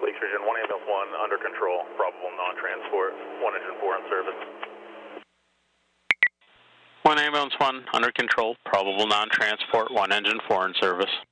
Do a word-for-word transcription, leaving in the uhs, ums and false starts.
Lakes Region, one ambulance one under control, probable non-transport, one engine four in service. one ambulance one under control, probable non-transport, one engine four in service.